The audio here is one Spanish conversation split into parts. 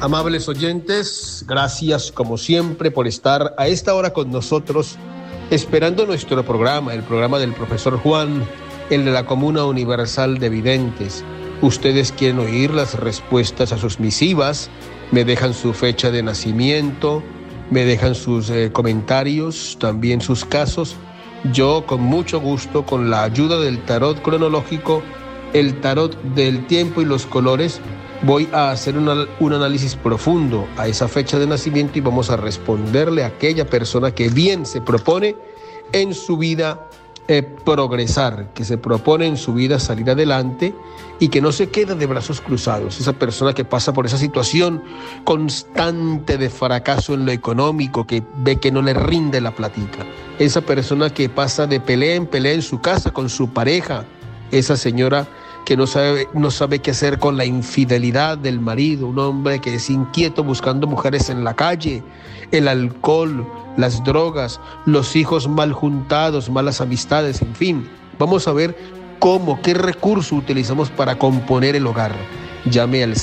Amables oyentes, gracias como siempre por estar a esta hora con nosotros, esperando nuestro programa, el programa del profesor Juan, el de la Comuna Universal de Videntes. Ustedes quieren oír las respuestas a sus misivas, me dejan su fecha de nacimiento, me dejan sus comentarios, también sus casos. Yo con mucho gusto, con la ayuda del tarot cronológico, el tarot del tiempo y los colores, voy a hacer un análisis profundo a esa fecha de nacimiento y vamos a responderle a aquella persona que bien se propone en su vida progresar, que se propone en su vida salir adelante y que no se queda de brazos cruzados. Esa persona que pasa por esa situación constante de fracaso en lo económico, que ve que no le rinde la platica. Esa persona que pasa de pelea en su casa con su pareja. Esa señora que no sabe qué hacer con la infidelidad del marido, un hombre que es inquieto buscando mujeres en la calle, el alcohol, las drogas, los hijos mal juntados, malas amistades, en fin. Vamos a ver qué recurso utilizamos para componer el hogar. Llame al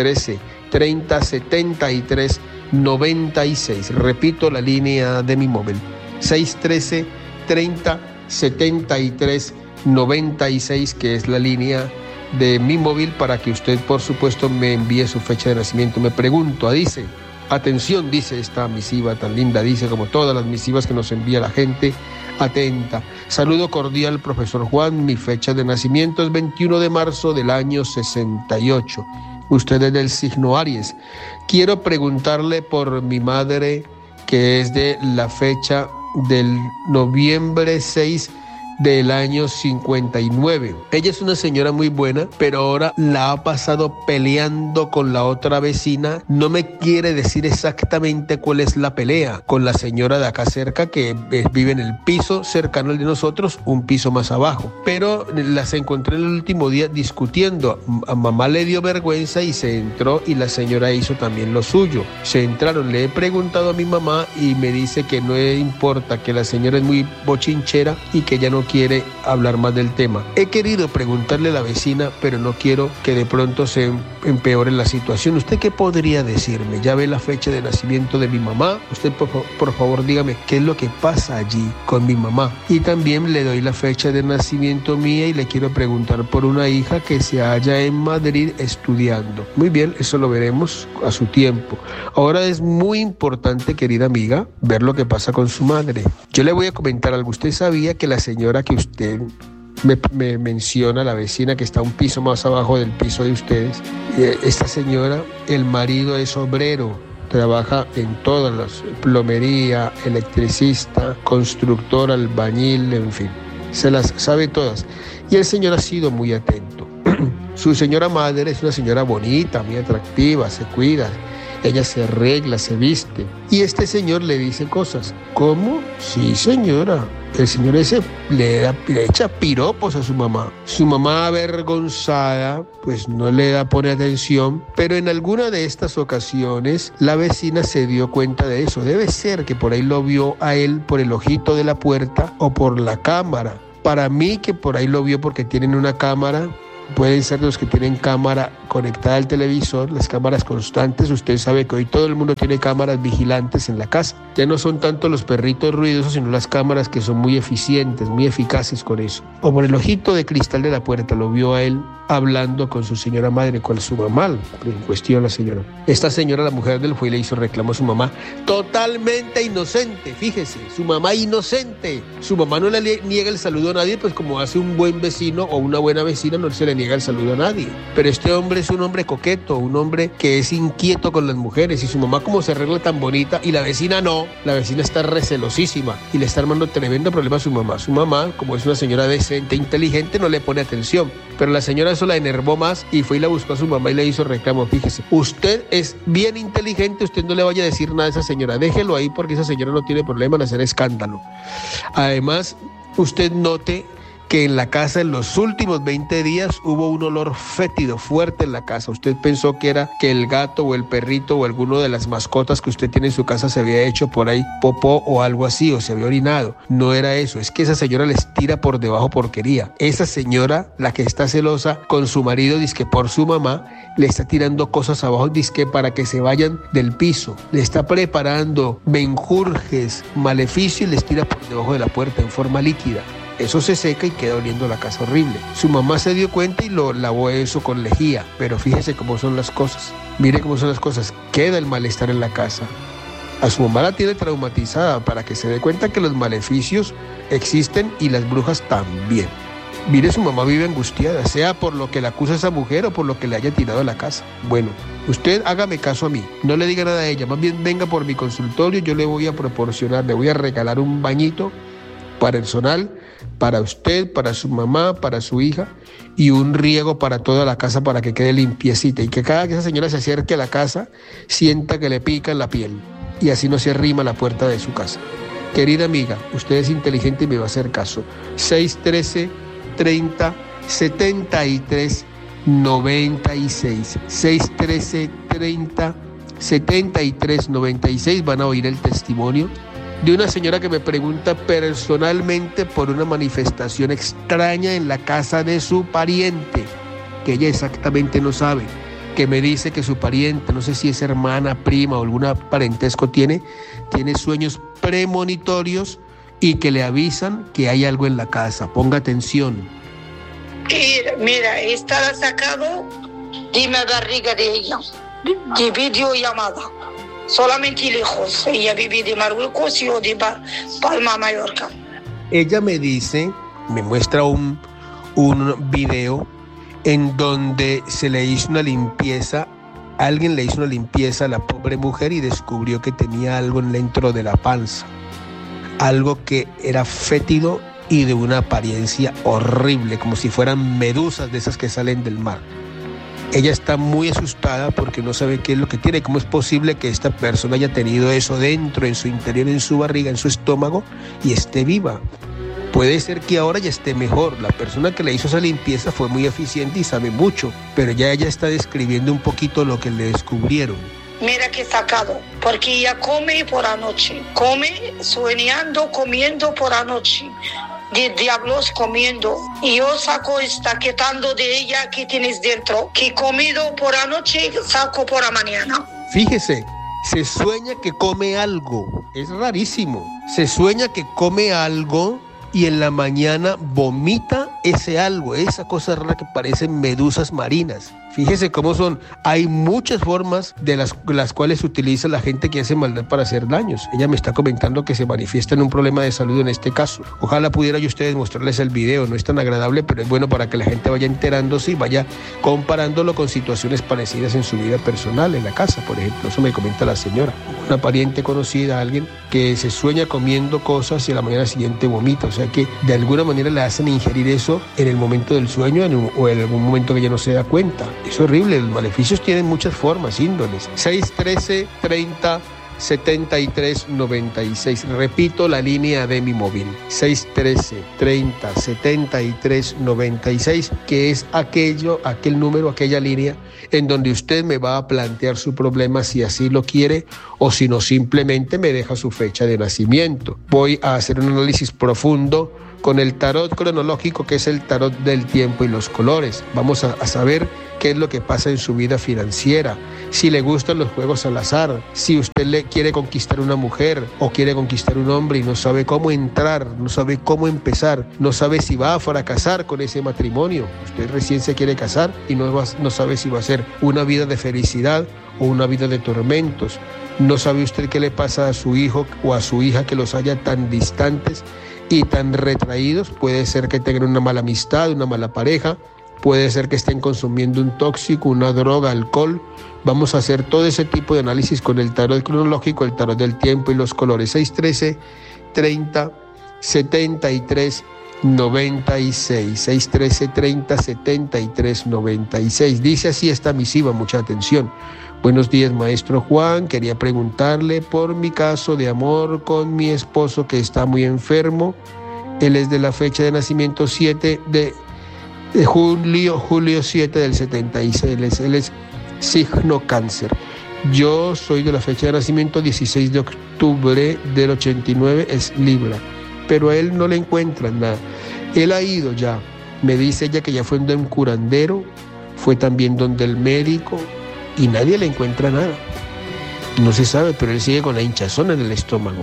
613-3073-96. Repito la línea de mi móvil, 613-3073-96, que es la línea de mi móvil para que usted, por supuesto, me envíe su fecha de nacimiento. Me pregunto, dice, atención, dice esta misiva tan linda, dice como todas las misivas que nos envía la gente, atenta. Saludo cordial, profesor Juan, mi fecha de nacimiento es 21 de marzo del año 68. Usted es del signo Aries. Quiero preguntarle por mi madre, que es de la fecha del noviembre 6 del año 59. Ella es una señora muy buena, pero ahora la ha pasado peleando con la otra vecina. No me quiere decir exactamente cuál es la pelea con la señora de acá cerca, que vive en el piso cercano al de nosotros, un piso más abajo. Pero las encontré el último día discutiendo. A mamá le dio vergüenza y se entró, y la señora hizo también lo suyo. Se entraron, le he preguntado a mi mamá y me dice que no le importa, que la señora es muy bochinchera y que ya no quiere hablar más del tema. He querido preguntarle a la vecina, pero no quiero que de pronto se empeore la situación. ¿Usted qué podría decirme? Ya ve la fecha de nacimiento de mi mamá. Usted por favor dígame qué es lo que pasa allí con mi mamá. Y también le doy la fecha de nacimiento mía y le quiero preguntar por una hija que se halla en Madrid estudiando. Muy bien, eso lo veremos a su tiempo. Ahora es muy importante, querida amiga, ver lo que pasa con su madre. Yo le voy a comentar algo. Usted sabía que la señora que usted me menciona, la vecina que está un piso más abajo del piso de ustedes, esta señora, el marido es obrero, trabaja en todas las, plomería, electricista, constructor, albañil, en fin, se las sabe todas. Y el señor ha sido muy atento. Su señora madre es una señora bonita, muy atractiva, se cuida. Ella se arregla, se viste. Y este señor le dice cosas. ¿Cómo? Sí, señora. El señor ese le echa piropos a su mamá. Su mamá, avergonzada, pues no pone atención. Pero en alguna de estas ocasiones, la vecina se dio cuenta de eso. Debe ser que por ahí lo vio a él por el ojito de la puerta o por la cámara. Para mí que por ahí lo vio porque tienen una cámara. Pueden ser los que tienen cámara conectada al televisor, las cámaras constantes. Usted sabe que hoy todo el mundo tiene cámaras vigilantes en la casa. Ya no son tanto los perritos ruidosos, sino las cámaras que son muy eficientes, muy eficaces con eso. O por el ojito de cristal de la puerta lo vio a él hablando con su señora madre, con su mamá, en cuestión la señora. Esta señora, la mujer del juez, le hizo reclamo a su mamá, totalmente inocente, fíjese, su mamá inocente. Su mamá no le niega el saludo a nadie, pues como hace un buen vecino o una buena vecina, no se le niega el saludo a nadie. Pero este hombre es un hombre coqueto, un hombre que es inquieto con las mujeres, y su mamá como se arregla tan bonita, y la vecina no, la vecina está recelosísima y le está armando tremendo problema a su mamá. Su mamá, como es una señora decente, inteligente, no le pone atención, pero la señora eso la enervó más y fue y la buscó a su mamá y le hizo reclamo. Fíjese, usted es bien inteligente, usted no le vaya a decir nada a esa señora, déjelo ahí porque esa señora no tiene problema en hacer escándalo. Además, usted note que en la casa en los últimos 20 días hubo un olor fétido fuerte en la casa. Usted pensó que era que el gato o el perrito o alguno de las mascotas que usted tiene en su casa se había hecho por ahí popó o algo así, o se había orinado. No era eso, es que esa señora les tira por debajo porquería. Esa señora, la que está celosa con su marido, dizque por su mamá, le está tirando cosas abajo, dizque para que se vayan del piso. Le está preparando menjurjes, maleficio y les tira por debajo de la puerta en forma líquida. Eso se seca y queda oliendo la casa horrible. Su mamá se dio cuenta y lo lavó eso con lejía, pero fíjese cómo son las cosas. Mire cómo son las cosas. Queda el malestar en la casa. A su mamá la tiene traumatizada para que se dé cuenta que los maleficios existen y las brujas también. Mire, su mamá vive angustiada, sea por lo que le acusa a esa mujer o por lo que le haya tirado a la casa. Bueno, usted hágame caso a mí, no le diga nada a ella, más bien venga por mi consultorio, yo le voy a proporcionar, le voy a regalar un bañito personal para usted, para su mamá, para su hija y un riego para toda la casa para que quede limpiecita y que cada que esa señora se acerque a la casa sienta que le pica en la piel y así no se arrima a la puerta de su casa. Querida amiga, usted es inteligente y me va a hacer caso. 613-30-73-96 613-30-73-96. Van a oír el testimonio de una señora que me pregunta personalmente por una manifestación extraña en la casa de su pariente, que ella exactamente no sabe, que me dice que su pariente, no sé si es hermana, prima o alguna parentesco tiene sueños premonitorios y que le avisan que hay algo en la casa. Ponga atención. Mira, estaba sacado de la barriga de ella, de videollamada. Solamente lejos. Ella vive de Marruecos y yo de Palma, Mallorca. Ella me dice, me muestra un video en donde se le hizo una limpieza, alguien le hizo una limpieza a la pobre mujer y descubrió que tenía algo dentro de la panza, algo que era fétido y de una apariencia horrible, como si fueran medusas de esas que salen del mar. Ella está muy asustada porque no sabe qué es lo que tiene, cómo es posible que esta persona haya tenido eso dentro, en su interior, en su barriga, en su estómago y esté viva. Puede ser que ahora ya esté mejor. La persona que le hizo esa limpieza fue muy eficiente y sabe mucho, pero ya ella está describiendo un poquito lo que le descubrieron. Mira que sacado, porque ella come por la noche, come soñando, comiendo por la noche. De diablos comiendo y yo saco está quitando de ella que tienes dentro, que comido por la noche saco por la mañana. Fíjese, se sueña que come algo, es rarísimo, se sueña que come algo y en la mañana vomita ese algo, esa cosa rara que parecen medusas marinas. Fíjese cómo son. Hay muchas formas de las cuales utiliza la gente que hace maldad para hacer daños. Ella me está comentando que se manifiesta en un problema de salud en este caso. Ojalá pudiera yo a ustedes mostrarles el video. No es tan agradable, pero es bueno para que la gente vaya enterándose y vaya comparándolo con situaciones parecidas en su vida personal, en la casa, por ejemplo. Eso me comenta la señora. Una pariente conocida, alguien que se sueña comiendo cosas y a la mañana siguiente vomita. O sea que de alguna manera le hacen ingerir eso en el momento del sueño o en algún momento que ella no se da cuenta. Es horrible, los maleficios tienen muchas formas, índoles. 613-30-73-96. Repito la línea de mi móvil. 613-30-73-96, que es aquel número, aquella línea en donde usted me va a plantear su problema si así lo quiere o si no, simplemente me deja su fecha de nacimiento. Voy a hacer un análisis profundo con el tarot cronológico, que es el tarot del tiempo y los colores. Vamos a saber qué es lo que pasa en su vida financiera, si le gustan los juegos al azar, si usted le quiere conquistar una mujer o quiere conquistar un hombre y no sabe cómo entrar, no sabe cómo empezar, no sabe si va a fracasar con ese matrimonio. Usted recién se quiere casar y no sabe si va a ser una vida de felicidad o una vida de tormentos. No sabe usted qué le pasa a su hijo o a su hija que los haya tan distantes y tan retraídos. Puede ser que tengan una mala amistad, una mala pareja, puede ser que estén consumiendo un tóxico, una droga, alcohol. Vamos a hacer todo ese tipo de análisis con el tarot cronológico, el tarot del tiempo y los colores. 613-30-73-96. 613-30-73-96. Dice así esta misiva, mucha atención. Buenos días, maestro Juan. Quería preguntarle por mi caso de amor con mi esposo que está muy enfermo Él es de la fecha de nacimiento 7 de julio 7 del 76. Él es signo cáncer. Yo soy de la fecha de nacimiento 16 de octubre del 89, es Libra. Pero a él no le encuentran nada. Él ha ido ya. Me dice ella que ya fue donde un curandero, fue también donde el médico y nadie le encuentra nada. No se sabe, pero él sigue con la hinchazón en el estómago.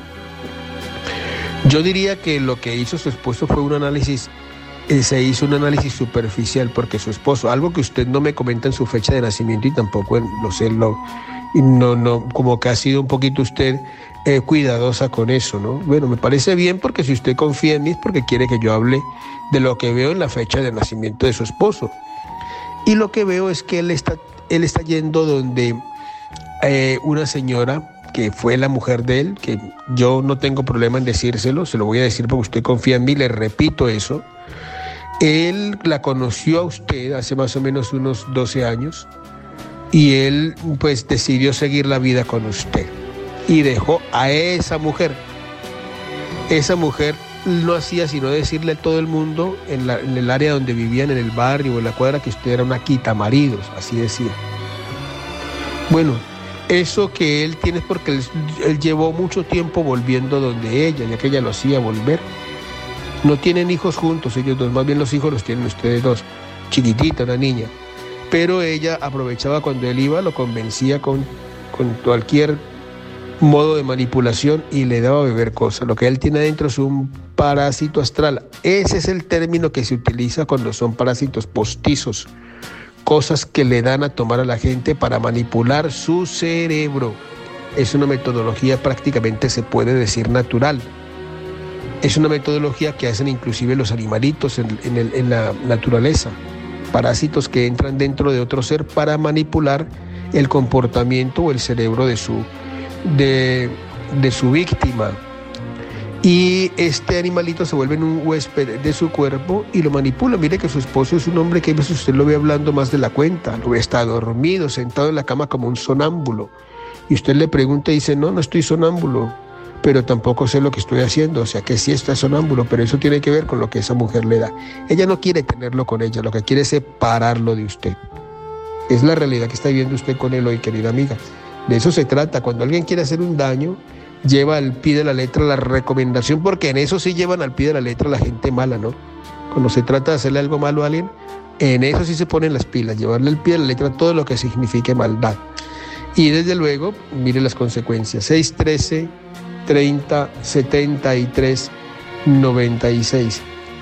Yo diría que lo que hizo su esposo fue un análisis, se hizo un análisis superficial, porque su esposo, algo que usted no me comenta en su fecha de nacimiento y tampoco lo sé, como que ha sido un poquito usted cuidadosa con eso, ¿no? Bueno, me parece bien, porque si usted confía en mí es porque quiere que yo hable de lo que veo en la fecha de nacimiento de su esposo. Y lo que veo es que él está yendo donde una señora que fue la mujer de él, que yo no tengo problema en decírselo, se lo voy a decir porque usted confía en mí, le repito eso. Él la conoció a usted hace más o menos unos 12 años y él pues decidió seguir la vida con usted y dejó a esa mujer. Esa mujer no hacía sino decirle a todo el mundo en el área donde vivían, en el barrio o en la cuadra, que usted era una quitamaridos, así decía. Bueno, eso que él tiene es porque él llevó mucho tiempo volviendo donde ella, ya que ella lo hacía volver. No tienen hijos juntos ellos dos, más bien los hijos los tienen ustedes dos, chiquitita, una niña. Pero ella aprovechaba cuando él iba, lo convencía con cualquier modo de manipulación y le daba a beber cosas. Lo que él tiene adentro es un parásito astral. Ese es el término que se utiliza cuando son parásitos postizos, cosas que le dan a tomar a la gente para manipular su cerebro. Es una metodología prácticamente, se puede decir, natural. Es una metodología que hacen inclusive los animalitos en la naturaleza. Parásitos que entran dentro de otro ser para manipular el comportamiento o el cerebro de su víctima. Y este animalito se vuelve un huésped de su cuerpo y lo manipula. Mire que su esposo es un hombre que a veces usted lo ve hablando más de la cuenta, lo ve, está dormido, sentado en la cama como un sonámbulo. Y usted le pregunta y dice, no estoy sonámbulo, pero tampoco sé lo que estoy haciendo, o sea que sí está sonámbulo, pero eso tiene que ver con lo que esa mujer le da. Ella no quiere tenerlo con ella, lo que quiere es separarlo de usted. Es la realidad que está viviendo usted con él hoy, querida amiga. De eso se trata. Cuando alguien quiere hacer un daño, lleva al pie de la letra la recomendación, porque en eso sí llevan al pie de la letra la gente mala, ¿no? Cuando se trata de hacerle algo malo a alguien, en eso sí se ponen las pilas, llevarle al pie de la letra todo lo que signifique maldad. Y desde luego, mire las consecuencias. 613-30-73-96.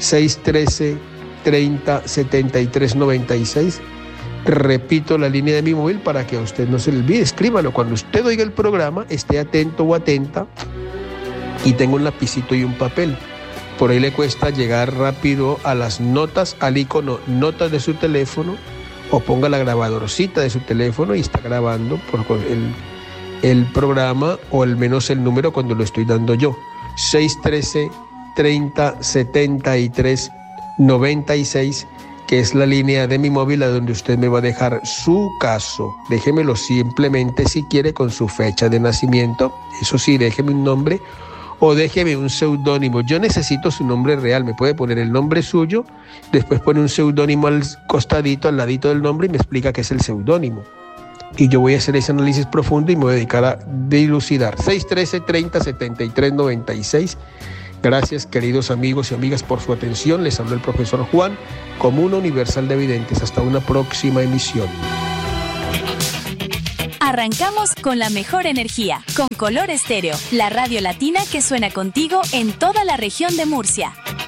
613-30-73-96. Repito la línea de mi móvil para que a usted no se le olvide. Escríbalo. Cuando usted oiga el programa, esté atento o atenta y tenga un lapicito y un papel. Por ahí le cuesta llegar rápido a las notas, al icono notas de su teléfono, o ponga la grabadorcita de su teléfono y está grabando por el programa, o al menos el número cuando lo estoy dando yo. 613-30-73-96, que es la línea de mi móvil a donde usted me va a dejar su caso. Déjemelo simplemente, si quiere, con su fecha de nacimiento. Eso sí, déjeme un nombre o déjeme un seudónimo. Yo necesito su nombre real. Me puede poner el nombre suyo, después pone un seudónimo al costadito, al ladito del nombre, y me explica qué es el seudónimo. Y yo voy a hacer ese análisis profundo y me voy a dedicar a dilucidar. 613-30-73-96. Gracias, queridos amigos y amigas, por su atención. Les habló el profesor Juan, Comuna Universal de Videntes. Hasta una próxima emisión. Arrancamos con la mejor energía, con Color Estéreo, la radio latina que suena contigo en toda la región de Murcia.